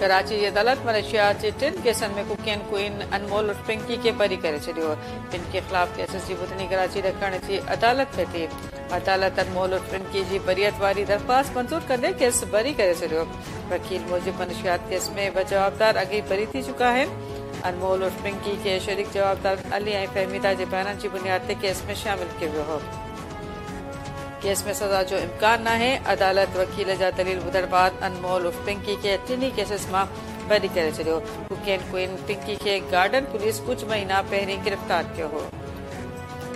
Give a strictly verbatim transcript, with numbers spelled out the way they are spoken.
कराची जी अदालत मलेशिया जे टिन केसनि में कुकियन क्वीन अनमोल उर्फ पिंकी खे बरी करे छॾियो। पिंकी ख़िलाफ़ केसनि जी ॿुधणी कराची रखण जी अदालत में थी। अदालत अनमोल उर्फ पिंकी जी बरियत वारी दरख़्वास्त मंज़ूर कंदे केस बरी करे छॾियो। वकील मूजिब मनशियात केस में ॿ जवाबदार अॻे बरी थी चुका आहिनि। अनमोल उर्फ पिंकी खे शरीक जवाबदार अली ऐं फहमीदा जे बयाननि जी बुनियाद ते केस में शामिल कयो वियो हो। केस में सज़ा जो इम्कान नाहे। अदालत वकील जा दलील ॿुधण बाद अनमोल उर्फ पिंकी खे टिनी केसिस मां बरी करे छॾियो। कुकियन क्वीन पिंकी खे गार्डन पुलिस कुझु महीना पहिरीं गिरफ़्तार कयो हो।